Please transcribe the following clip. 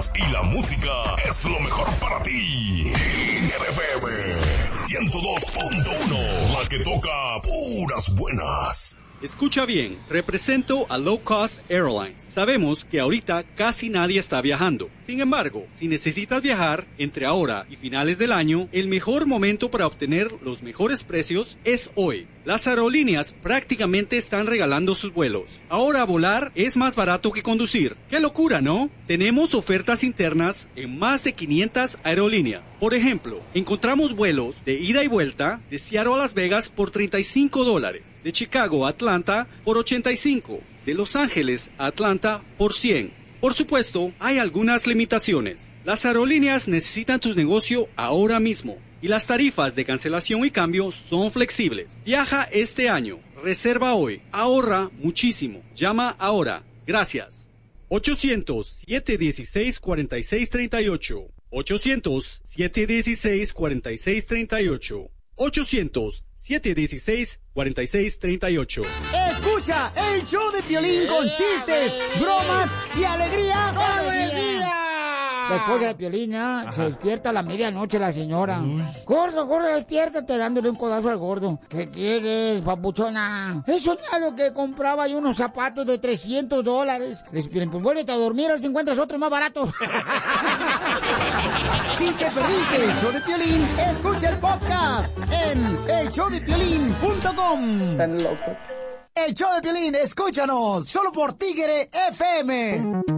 risas y la música es lo mejor para ti. Líder FM 102.1, la que toca puras buenas. Escucha bien, represento a Low Cost Airlines. Sabemos que ahorita casi nadie está viajando. Sin embargo, si necesitas viajar entre ahora y finales del año, el mejor momento para obtener los mejores precios es hoy. Las aerolíneas prácticamente están regalando sus vuelos. Ahora volar es más barato que conducir. ¡Qué locura!, ¿no? Tenemos ofertas internas en más de 500 aerolíneas. Por ejemplo, encontramos vuelos de ida y vuelta de Seattle a Las Vegas por $35, de Chicago a Atlanta por $85, de Los Ángeles a Atlanta por $100. Por supuesto, hay algunas limitaciones. Las aerolíneas necesitan tu negocio ahora mismo y las tarifas de cancelación y cambio son flexibles. Viaja este año, reserva hoy, ahorra muchísimo. Llama ahora. Gracias. 800-716-4638. 800-716-4638. 800-716-4638. Escucha el show de Piolín con chistes, bromas y alegría todo el día. La esposa de Piolín, ¿no? Se despierta a la medianoche la señora. Gordo, despiértate, dándole un codazo al gordo. ¿Qué quieres, papuchona? He soñado que compraba yo unos zapatos de $300. Les piden, pues vuélvete a dormir, a ver si encuentras otro más barato. Si te perdiste el show de Piolín, escucha el podcast en elshowdepiolín.com. Están locos. El show de Piolín, escúchanos, solo por Tigre FM.